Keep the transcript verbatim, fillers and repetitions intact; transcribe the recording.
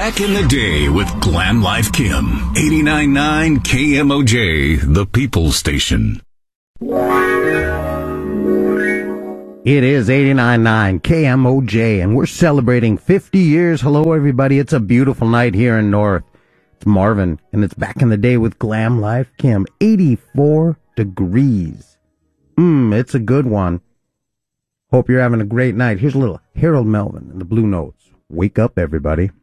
Back in the day with Glam Life Kim. eighty-nine point nine K M O J, the People's Station. It is eighty-nine point nine K M O J, and we're celebrating fifty years. Hello, everybody. It's a beautiful night here in North. It's Marvin, and it's Back in the Day with Glam Life Kim. eighty-four degrees. Mmm, it's a good one. Hope you're having a great night. Here's a little Harold Melvin and the Blue Notes. Wake up, everybody.